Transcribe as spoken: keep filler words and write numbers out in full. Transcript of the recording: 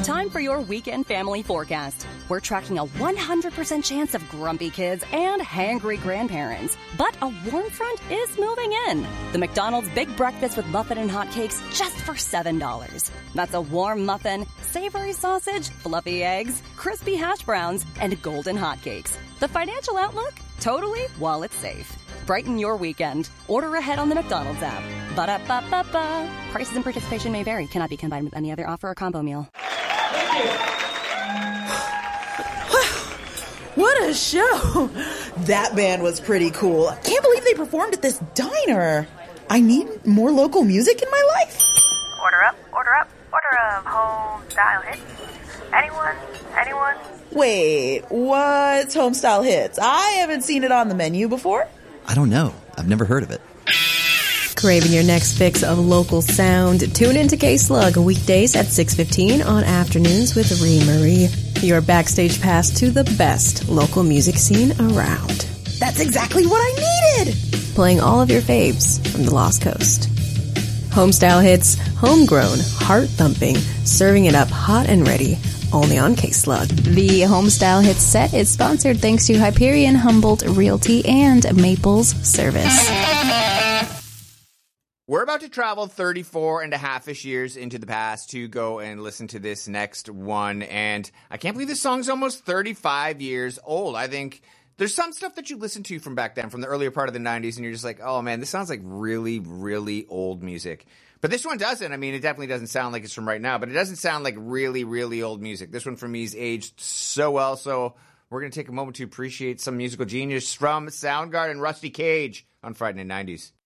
Time for your weekend family forecast. We're tracking a one hundred percent chance of grumpy kids and hangry grandparents. But a warm front is moving in. The McDonald's Big Breakfast with Muffin and Hotcakes just for seven dollars. That's a warm muffin, savory sausage, fluffy eggs, crispy hash browns, and golden hotcakes. The financial outlook? Totally wallet safe. Brighten your weekend. Order ahead on the McDonald's app. Ba-da-ba-ba-ba. Prices and participation may vary. Cannot be combined with any other offer or combo meal. What a show! That band was pretty cool. I can't believe they performed at this diner. I need more local music in my life. Order up, order up, order of home style hits. Anyone? Anyone? Wait, what's home style hits? I haven't seen it on the menu before. I don't know. I've never heard of it. Craving your next fix of local sound? Tune into K-Slug weekdays at six fifteen on Afternoons with Ree Marie. Your backstage pass to the best local music scene around. That's exactly what I needed! Playing all of your faves from the Lost Coast. Homestyle hits, homegrown, heart-thumping, serving it up hot and ready, only on K-Slug. The Homestyle Hits set is sponsored thanks to Hyperion Humboldt Realty and Maples Service. We're about to travel thirty-four and a half-ish years into the past to go and listen to this next one. And I can't believe this song's almost thirty-five years old. I think there's some stuff that you listen to from back then, from the earlier part of the nineties, and you're just like, oh, man, this sounds like really, really old music. But this one doesn't. I mean, it definitely doesn't sound like it's from right now, but it doesn't sound like really, really old music. This one for me is aged so well. So we're going to take a moment to appreciate some musical genius from Soundgarden, Rusty Cage, on Friday Night nineties.